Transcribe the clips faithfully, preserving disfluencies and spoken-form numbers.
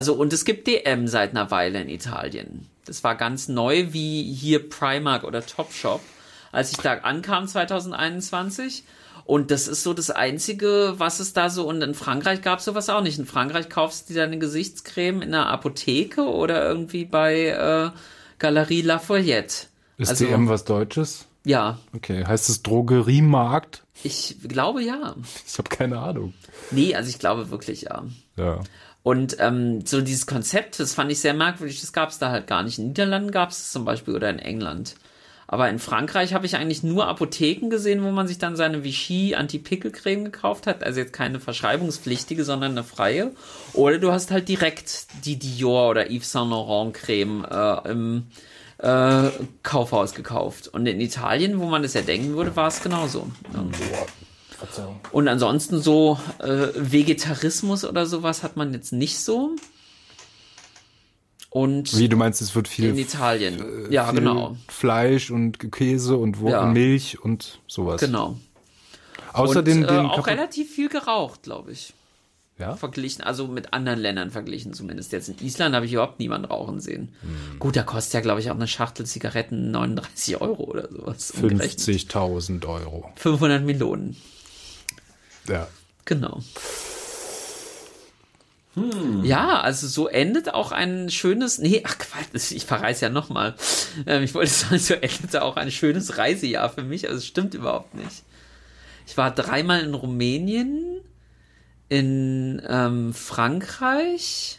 Also, und es gibt D M seit einer Weile in Italien. Das war ganz neu, wie hier Primark oder Topshop, als ich da ankam zwanzig einundzwanzig. Und das ist so das Einzige, was es da so, und in Frankreich gab es sowas auch nicht. In Frankreich kaufst du dir deine Gesichtscreme in einer Apotheke oder irgendwie bei äh, Galerie Lafayette. Ist also, D M was Deutsches? Ja. Okay, heißt es Drogeriemarkt? Ich glaube, ja. Ich habe keine Ahnung. Nee, also ich glaube wirklich, ja. Ja. Und ähm, so dieses Konzept, das fand ich sehr merkwürdig, das gab es da halt gar nicht. In den Niederlanden gab es es zum Beispiel oder in England. Aber in Frankreich habe ich eigentlich nur Apotheken gesehen, wo man sich dann seine Vichy Anti-Pickel-Creme gekauft hat. Also jetzt keine verschreibungspflichtige, sondern eine freie. Oder du hast halt direkt die Dior oder Yves Saint Laurent Creme äh, im äh, Kaufhaus gekauft. Und in Italien, wo man das ja denken würde, war es genauso. Ja. Und ansonsten so äh, Vegetarismus oder sowas hat man jetzt nicht so. Und wie, du meinst, es wird viel in Italien. Äh, ja, viel genau. Fleisch und Käse und wo ja. Milch und sowas. Genau. Außerdem und, äh, den auch relativ viel geraucht, glaube ich. Ja? Verglichen, also mit anderen Ländern verglichen zumindest. Jetzt in Island habe ich überhaupt niemanden rauchen sehen. Hm. Gut, da kostet ja, glaube ich, auch eine Schachtel Zigaretten neununddreißig Euro oder sowas. fünfzigtausend Euro. fünfhundert Millionen. Ja. Genau. Hm. Ja, also so endet auch ein schönes, nee, ach Quatsch, ich verreise ja nochmal. Ähm, ich wollte sagen, so endete auch ein schönes Reisejahr für mich, also es stimmt überhaupt nicht. Ich war dreimal in Rumänien, in ähm, Frankreich,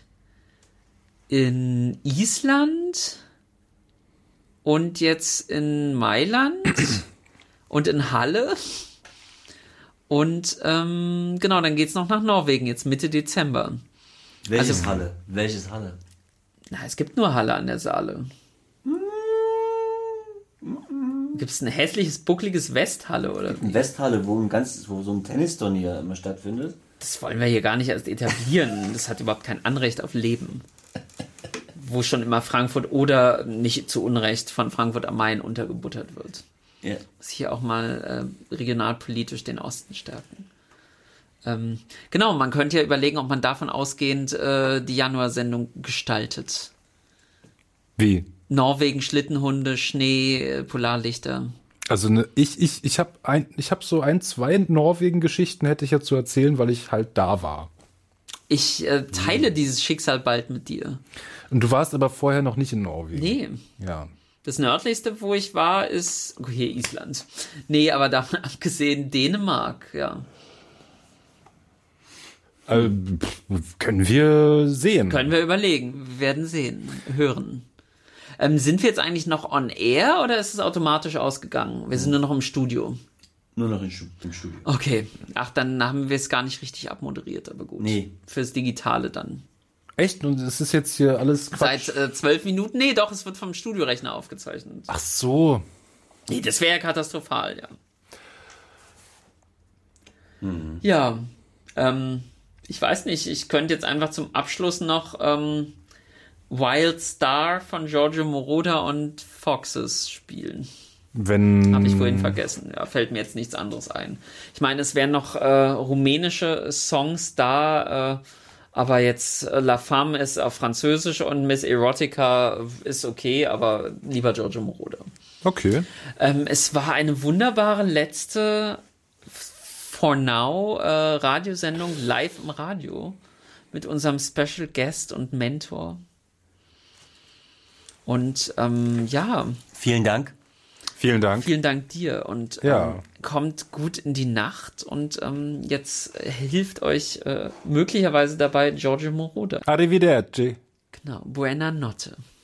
in Island und jetzt in Mailand und in Halle. Und ähm, genau, dann geht's noch nach Norwegen, jetzt Mitte Dezember. Welches also, Halle? Welches Halle? Na, es gibt nur Halle an der Saale. Gibt es ein hässliches, buckliges Westhalle oder wie? Eine Westhalle, wo ein ganz, wo so ein Tennisturnier immer stattfindet. Das wollen wir hier gar nicht erst etablieren. Das hat überhaupt kein Anrecht auf Leben. Wo schon immer Frankfurt oder nicht zu Unrecht von Frankfurt am Main untergebuttert wird. Ja. Muss hier auch mal äh, regionalpolitisch den Osten stärken. Ähm, genau, man könnte ja überlegen, ob man davon ausgehend äh, die Januarsendung gestaltet. Wie? Norwegen, Schlittenhunde, Schnee, äh, Polarlichter. Also ne, ich ich ich habe ein ich habe so ein zwei Norwegen-Geschichten hätte ich ja zu erzählen, weil ich halt da war. Ich äh, teile mhm. dieses Schicksal bald mit dir. Und du warst aber vorher noch nicht in Norwegen. Nee. Ja. Das nördlichste, wo ich war, ist okay, Island. Nee, aber davon abgesehen Dänemark, ja. Äh, können wir sehen. Können wir überlegen. Wir werden sehen, hören. Ähm, sind wir jetzt eigentlich noch on air oder ist es automatisch ausgegangen? Wir sind nur noch im Studio. Nur noch im Studio. Okay. Ach, dann haben wir es gar nicht richtig abmoderiert, aber gut. Nee. Fürs Digitale dann. Echt? Und es ist jetzt hier alles Quatsch? Seit äh, zwölf Minuten? Nee, doch, es wird vom Studiorechner aufgezeichnet. Ach so. Nee, das wäre ja katastrophal, ja. Mhm. Ja, ähm, ich weiß nicht, ich könnte jetzt einfach zum Abschluss noch ähm, Wild Star von Giorgio Moroder und Foxes spielen. Wenn... Habe ich vorhin vergessen. Ja, fällt mir jetzt nichts anderes ein. Ich meine, es wären noch äh, rumänische Songs da, äh, aber jetzt äh, La Femme ist auf Französisch und Miss Erotica ist okay, aber lieber Giorgio Moroder. Okay. Ähm, es war eine wunderbare letzte For Now äh, Radiosendung live im Radio mit unserem Special Guest und Mentor. Und ähm, ja. Vielen Dank. Vielen Dank. Vielen Dank dir und ja. ähm, kommt gut in die Nacht und ähm, jetzt hilft euch äh, möglicherweise dabei Giorgio Moroder. Arrivederci. Genau, buona notte.